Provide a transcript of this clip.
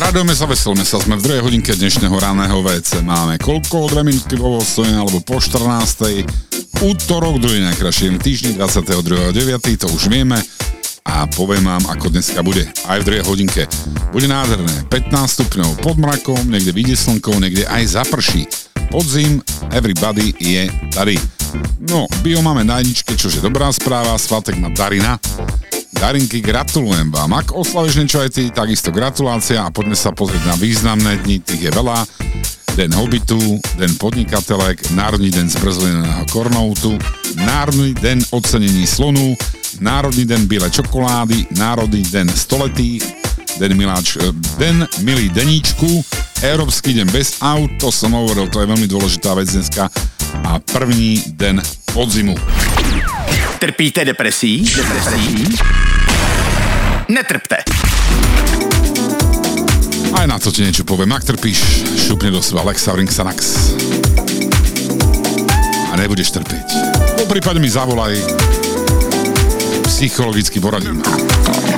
Radujeme sa, veselme sa, sme v druhej hodinke dnešného raného WC. Máme koľko? 2 minútky po 8 alebo po 14. Útorok, druhý najkrajší týždeň, 22.9. To už vieme. A poviem vám, ako dneska bude. Aj v druhej hodinke. Bude nádherné. 15 stupňov pod mrakom, niekde vyjde slnko, niekde aj zaprší. Podzim, everybody je tady. No, bio máme na jedničke, čož je dobrá správa. Svatek má Darina. Darinky, gratulujem vám. Ak oslavíš niečo aj ty, takisto gratulácia a poďme sa pozrieť na významné dni, tých je veľa. Den Hobbitu, Den podnikatelek, Národný den zmrzleného kornoutu, Národný den ocenení slonu, Národný den biele čokolády, Národný den stoletých, Den milý deníčku, Európsky deň bez aut, to som hovoril, to je veľmi dôležitá vec dneska, a první den podzimu. Trpíte depresí? Netrpte. Aj na to ti niečo poviem. Ak trpíš, šupne do seba Lexaurin Xanax. A nebudeš trpieť. Po prípade mi zavolaj, psychologicky poradím.